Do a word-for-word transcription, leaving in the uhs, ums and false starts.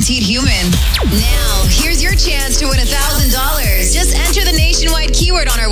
petite human. Now, here's your chance to win one thousand dollars. Just enter the nationwide keyword on our